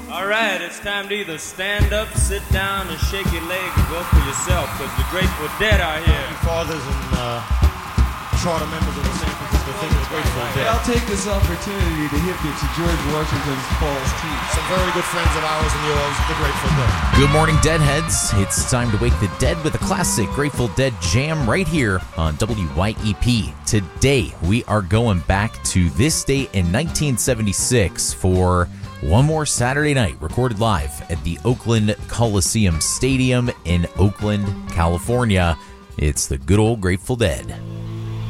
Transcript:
All right, it's time to either stand up, sit down, and shake your leg and go for yourself, because the Grateful Dead are here. Fathers and charter members of the San Francisco thing is Grateful Dead. I'll take this opportunity to hip you to George Washington's Paul's Teeth. Some very good friends of ours and yours, the Grateful Dead. Good morning, Deadheads. It's time to wake the dead with a classic Grateful Dead jam right here on WYEP. Today, we are going back to this date in 1976 for one more Saturday night, recorded live at the Oakland Coliseum Stadium in Oakland, California. It's the good old Grateful Dead.